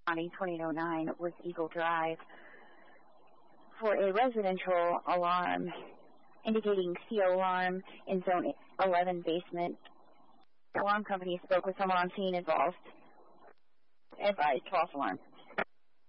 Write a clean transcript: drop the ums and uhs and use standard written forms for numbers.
County 2809 was Eagle Drive for a residential alarm indicating CO alarm in Zone 11 basement. The alarm company spoke with someone on scene involved. Advised false alarm.